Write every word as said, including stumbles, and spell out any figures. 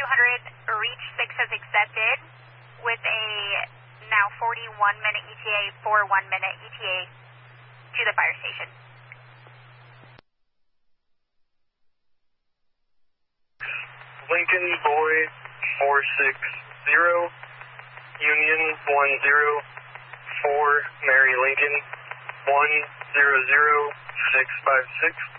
two hundred, reach six has accepted with a now forty-one minute E T A, for one minute E T A to the fire station. Lincoln Boy four six zero, Union one zero, four, Mary Lincoln one zero zero six five six.